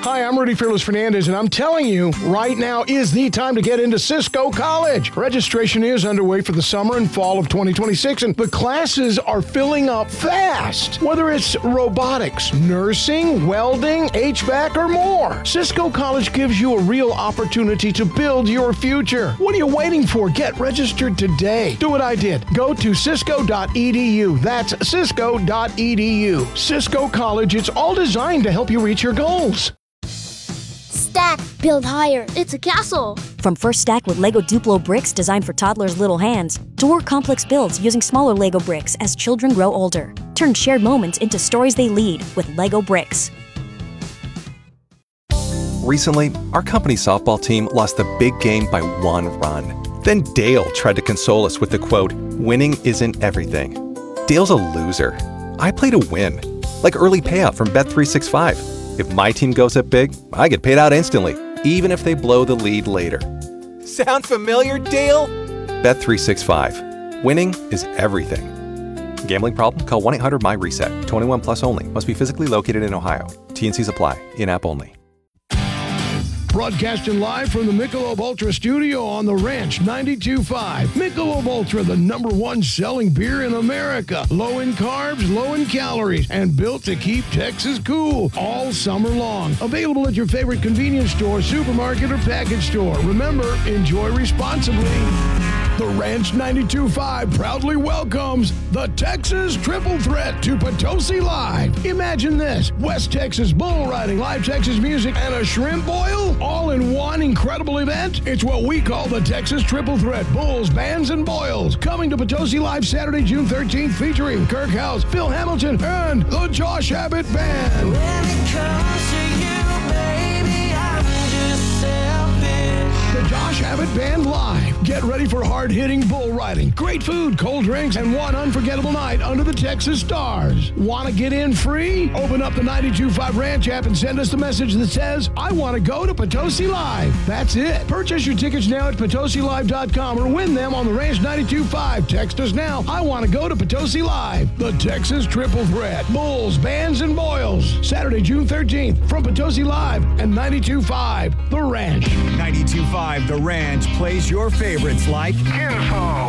Hi, I'm Rudy Fearless Fernandez, and I'm telling you, right now is the time to get into Cisco College. Registration is underway for the summer and fall of 2026, and the classes are filling up fast. Whether it's robotics, nursing, welding, HVAC, or more, Cisco College gives you a real opportunity to build your future. What are you waiting for? Get registered today. Do what I did. Go to cisco.edu. That's cisco.edu. Cisco College, it's all designed to help you reach your goals. Stack, build higher. It's a castle. From first stack with Lego Duplo bricks designed for toddlers' little hands, to more complex builds using smaller Lego bricks as children grow older. Turn shared moments into stories they lead with Lego bricks. Recently, our company softball team lost the big game by 1 run. Then Dale tried to console us with the quote, "Winning isn't everything." Dale's a loser. I play to win, like early payout from Bet365. If my team goes up big, I get paid out instantly, even if they blow the lead later. Sound familiar, Dale? Bet365. Winning is everything. Gambling problem? Call 1-800-MY-RESET. 21 plus only. Must be physically located in Ohio. T&Cs apply. In-app only. Broadcasting live from the Michelob Ultra studio on the Ranch 92.5. Michelob Ultra, the #1 selling beer in America. Low in carbs, low in calories, and built to keep Texas cool all summer long. Available at your favorite convenience store, supermarket, or package store. Remember, enjoy responsibly. The Ranch 92.5 proudly welcomes the Texas Triple Threat to Potosi Live. Imagine this: West Texas bull riding, live Texas music, and a shrimp boil all in one incredible event. It's what we call the Texas Triple Threat: bulls, bands, and boils. Coming to Potosi Live Saturday, June 13th, featuring Kirk House, Phil Hamilton, and the Josh Abbott Band. When it comes to you, baby, I'm just selfish. The Josh Abbott Band Live. Get ready for hard-hitting bull riding, great food, cold drinks, and one unforgettable night under the Texas stars. Want to get in free? Open up the 92.5 Ranch app and send us the message that says, "I want to go to Potosi Live." That's it. Purchase your tickets now at PotosiLive.com or win them on the Ranch 92.5. Text us now. I want to go to Potosi Live. The Texas Triple Threat. Bulls, bands, and boils. Saturday, June 13th from Potosi Live and 92.5 The Ranch. 92.5 The Ranch plays your favorites like Info.